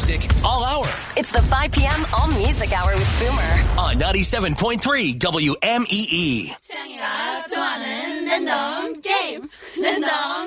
music all hour. It's the 5 p.m. All Music Hour with Boomer. On 97.3 WMEE. 태양이가 좋아하는 랜덤 게임. 랜덤